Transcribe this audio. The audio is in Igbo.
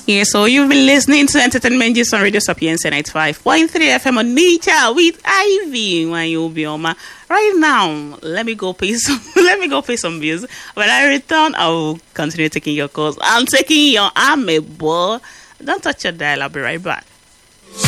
Yeah, so you've been listening to Entertainment Gist on Radio Sapienza 95.3 FM on Nature with Ivy Wanyobioma. Right now, let me go pay some bills. When I return, I will continue taking your calls. I'm taking your ame, boy. Don't touch your dial. I'll be right back.